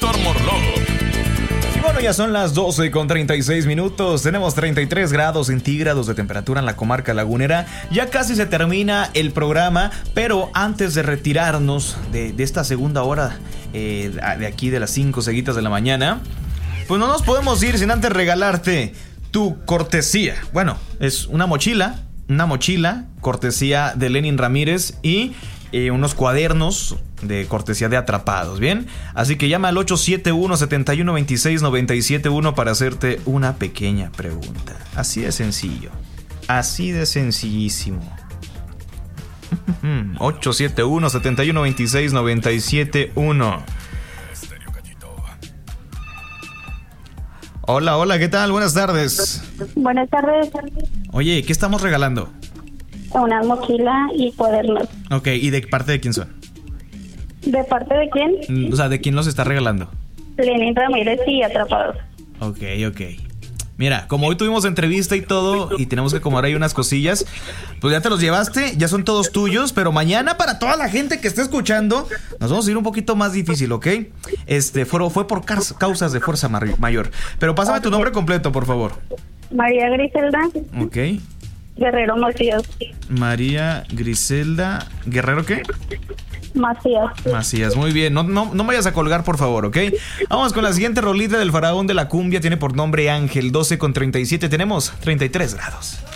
Víctor Morló. Y bueno, ya son las 12:36. Tenemos 33 grados centígrados de temperatura en la comarca lagunera. Ya casi se termina el programa, pero antes de retirarnos de esta segunda hora de aquí de las 5 seguidas de la mañana, pues no nos podemos ir sin antes regalarte tu cortesía. Bueno, es una mochila cortesía de Lenin Ramírez y unos cuadernos de cortesía de Atrapados, ¿bien? Así que llama al 871-7126-971 para hacerte una pequeña pregunta. Así de sencillo, así de sencillísimo. 871-7126-971. Hola, ¿qué tal? Buenas tardes. Buenas tardes. Oye, ¿qué estamos regalando? Una mochila y cuadernos. Ok, ¿y de parte de quién son? ¿De parte de quién? O sea, ¿de quién los está regalando? Lenin Ramírez y Atrapados. Ok. Mira, como hoy tuvimos entrevista y todo, y tenemos que acomodar ahí unas cosillas, pues ya te los llevaste, ya son todos tuyos, pero mañana para toda la gente que esté escuchando, nos vamos a ir un poquito más difícil, ¿ok? Fue por causas de fuerza mayor. Pero pásame tu nombre completo, por favor. María Griselda. Ok. Guerrero Macías. María Griselda. ¿Guerrero qué? Macías, muy bien. No me vayas a colgar, por favor, ¿ok? Vamos con la siguiente rolita del faraón de la cumbia. Tiene por nombre Ángel. 12:37. Tenemos 33 grados.